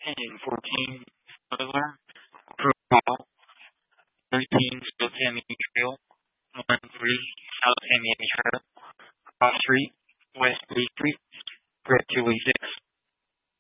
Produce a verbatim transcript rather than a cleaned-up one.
ten fourteen Butler, Crook Hall, thirteen South Tammany Trail, one three South Tammany Trail, Cross Street, West Lee Street, Red two six,